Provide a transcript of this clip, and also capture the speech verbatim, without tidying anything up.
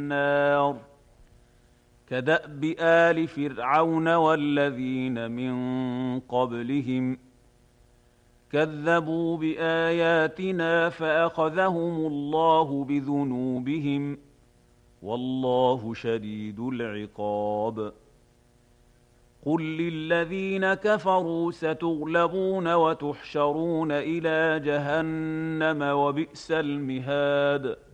النار كدأب آل فرعون والذين من قبلهم كذبوا بآياتنا فأخذهم الله بذنوبهم والله شديد العقاب قل للذين كفروا ستغلبون وتحشرون إلى جهنم وبئس المهاد